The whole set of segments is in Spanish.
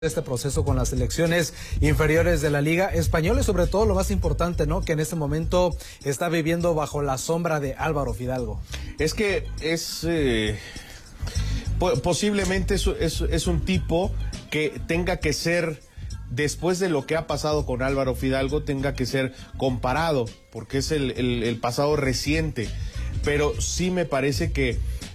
este proceso con las selecciones inferiores de la Liga Española y sobre todo lo más importante, ¿no? Que en este momento está viviendo bajo la sombra de Álvaro Fidalgo. Es que posiblemente es un tipo que tenga que ser, después de lo que ha pasado con Álvaro Fidalgo, tenga que ser comparado, porque es el pasado reciente. Pero sí me parece que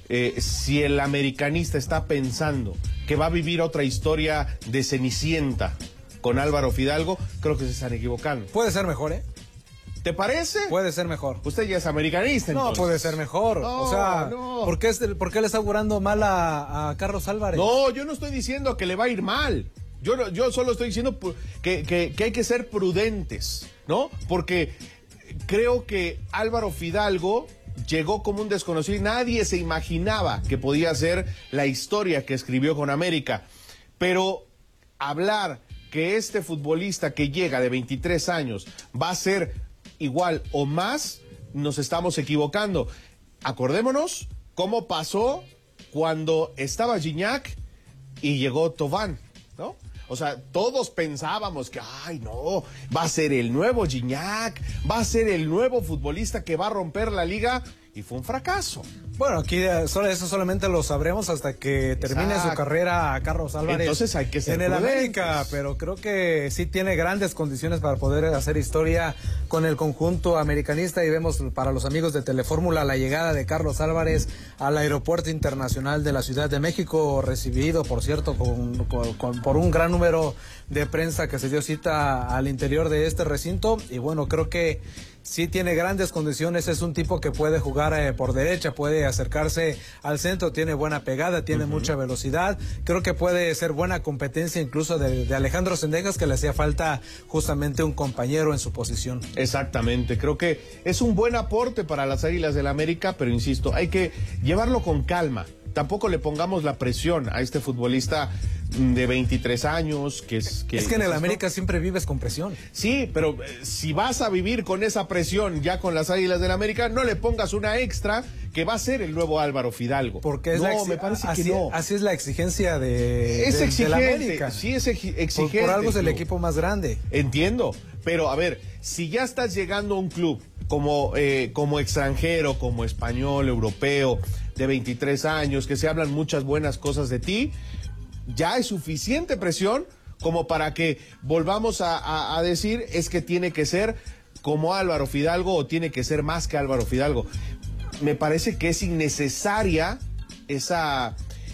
si el americanista está pensando que va a vivir otra historia de Cenicienta con Álvaro Fidalgo, creo que se están equivocando. Puede ser mejor, ¿eh? ¿Te parece? Puede ser mejor. Usted ya es americanista, entonces. No, puede ser mejor. No, o sea, no. ¿por qué le está augurando mal a Carlos Álvarez? No, yo no estoy diciendo que le va a ir mal. Yo solo estoy diciendo que hay que ser prudentes, ¿no? Porque creo que Álvaro Fidalgo llegó como un desconocido y nadie se imaginaba que podía ser la historia que escribió con América. Pero hablar que este futbolista que llega de 23 años va a ser igual o más, nos estamos equivocando. Acordémonos cómo pasó cuando estaba Gignac y llegó Thauvin, ¿no? O sea, todos pensábamos que, ay, no, va a ser el nuevo Gignac, va a ser el nuevo futbolista que va a romper la liga, y fue un fracaso. Bueno, aquí eso solamente lo sabremos hasta que termine su carrera Carlos Álvarez. Entonces hay que ser en el prudentes. América, pero creo que sí tiene grandes condiciones para poder hacer historia con el conjunto americanista, y vemos para los amigos de Telefórmula la llegada de Carlos Álvarez al Aeropuerto Internacional de la Ciudad de México, recibido, por cierto, por un gran número de prensa que se dio cita al interior de este recinto, y bueno, creo que sí tiene grandes condiciones, es un tipo que puede jugar por derecha, puede acercarse al centro, tiene buena pegada, tiene mucha velocidad, creo que puede ser buena competencia incluso de Alejandro Zendejas, que le hacía falta justamente un compañero en su posición. Exactamente, creo que es un buen aporte para las Águilas del América, pero insisto, hay que llevarlo con calma. Tampoco le pongamos la presión a este futbolista de 23 años, es que en el América siempre vives con presión. Sí, pero si vas a vivir con esa presión ya con las Águilas del América, no le pongas una extra que va a ser el nuevo Álvaro Fidalgo. Porque me parece que no. Así es la exigencia de la América. Sí, es exigente. Por algo es el equipo más grande. Entiendo, pero a ver, si ya estás llegando a un club como extranjero, como español, europeo, de 23 años, que se hablan muchas buenas cosas de ti, ya es suficiente presión como para que volvamos a decir es que tiene que ser como Álvaro Fidalgo o tiene que ser más que Álvaro Fidalgo. Me parece que es innecesaria esa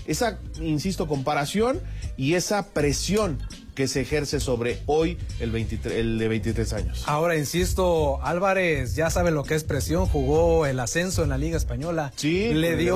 insisto, comparación y esa presión que se ejerce sobre hoy el de 23 años. Ahora, insisto, Álvarez ya sabe lo que es presión, jugó el ascenso en la Liga Española. Sí, le dio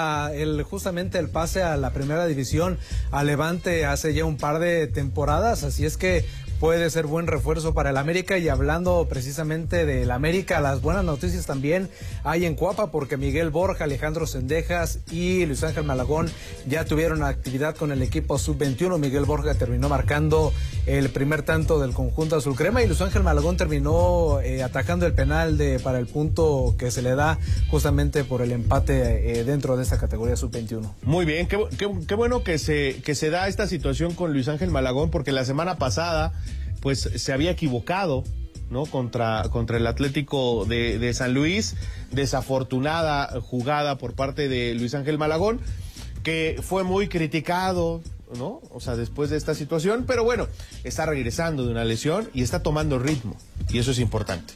justamente el pase a la primera división a Levante hace ya un par de temporadas, así es que puede ser buen refuerzo para el América. Y hablando precisamente del América, las buenas noticias también hay en Cuapa, porque Miguel Borja, Alejandro Zendejas y Luis Ángel Malagón ya tuvieron actividad con el equipo sub-21. Miguel Borja terminó marcando el primer tanto del conjunto azul crema y Luis Ángel Malagón terminó atajando el penal para el punto que se le da justamente por el empate dentro de esta categoría sub-21. Muy bien, qué bueno que se da esta situación con Luis Ángel Malagón, porque la semana pasada pues se había equivocado, ¿no? Contra el Atlético de San Luis. Desafortunada jugada por parte de Luis Ángel Malagón, que fue muy criticado, ¿no? O sea, después de esta situación, pero bueno, está regresando de una lesión y está tomando ritmo, y eso es importante.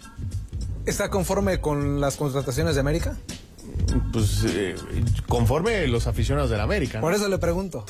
¿Está conforme con las contrataciones de América? Pues conforme los aficionados del América, ¿no? Por eso le pregunto.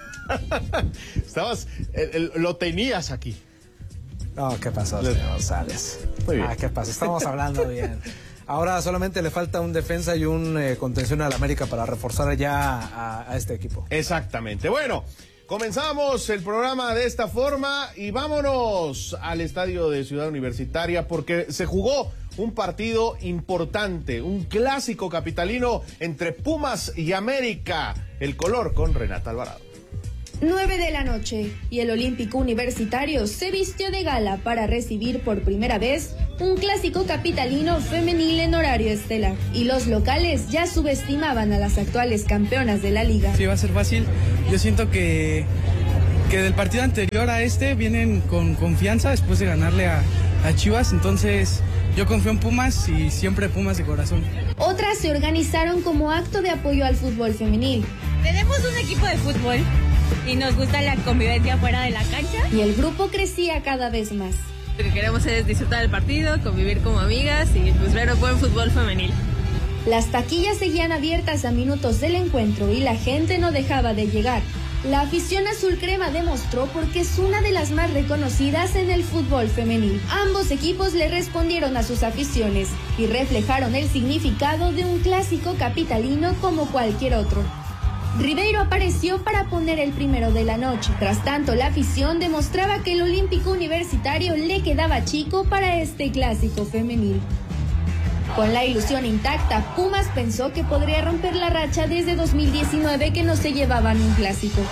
Lo tenías aquí. No, ¿qué pasó, señor González? Muy bien. ¿Qué pasó? Estamos hablando bien. Ahora solamente le falta un defensa y un contención al América para reforzar ya a este equipo. Exactamente. Bueno, comenzamos el programa de esta forma y vámonos al estadio de Ciudad Universitaria, porque se jugó un partido importante, un clásico capitalino entre Pumas y América. El color con Renata Alvarado. 9 de la noche y el Olímpico Universitario se vistió de gala para recibir por primera vez un clásico capitalino femenil en horario estelar, y los locales ya subestimaban a las actuales campeonas de la liga. Sí, va a ser fácil. Yo siento que que del partido anterior a este vienen con confianza después de ganarle a Chivas, entonces yo confío en Pumas y siempre Pumas de corazón. Otras se organizaron como acto de apoyo al fútbol femenil. Tenemos un equipo de fútbol y nos gusta la convivencia fuera de la cancha. Y el grupo crecía cada vez más. Lo que queremos es disfrutar del partido, convivir como amigas y pues ver un buen fútbol femenil. Las taquillas seguían abiertas a minutos del encuentro y la gente no dejaba de llegar. La afición azul crema demostró porque es una de las más reconocidas en el fútbol femenil. Ambos equipos le respondieron a sus aficiones y reflejaron el significado de un clásico capitalino como cualquier otro. Ribeiro apareció para poner el primero de la noche. Tras tanto, la afición demostraba que el Olímpico Universitario le quedaba chico para este clásico femenil. Con la ilusión intacta, Pumas pensó que podría romper la racha desde 2019 que no se llevaban un clásico.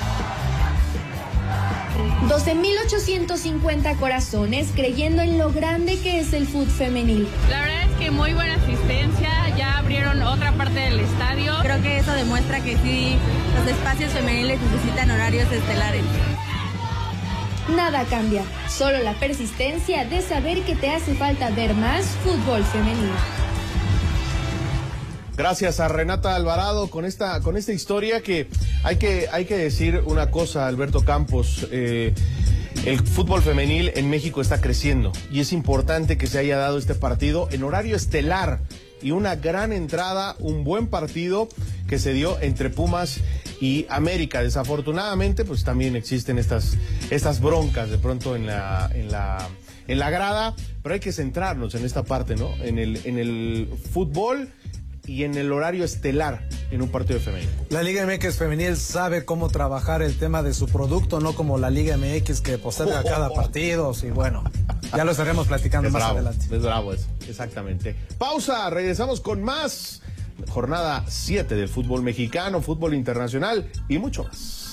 12.850 corazones creyendo en lo grande que es el fútbol femenil. La verdad es que muy buena asistencia, ya abrieron otra parte del estadio. Creo que eso demuestra que sí, los espacios femeniles necesitan horarios estelares. Nada cambia, solo la persistencia de saber que te hace falta ver más fútbol femenino. Gracias a Renata Alvarado con esta historia que hay que decir una cosa, Alberto Campos. El fútbol femenil en México está creciendo y es importante que se haya dado este partido en horario estelar y una gran entrada, un buen partido que se dio entre Pumas y América. Desafortunadamente, pues también existen estas broncas de pronto en la grada, pero hay que centrarnos en esta parte, ¿no? En el fútbol y en el horario estelar en un partido femenil. La Liga MX femenil sabe cómo trabajar el tema de su producto, no como la Liga MX que posterga cada partido, y bueno, ya lo estaremos platicando más adelante. Es bravo eso, exactamente. Pausa, regresamos con más. Jornada 7 del fútbol mexicano, fútbol internacional y mucho más.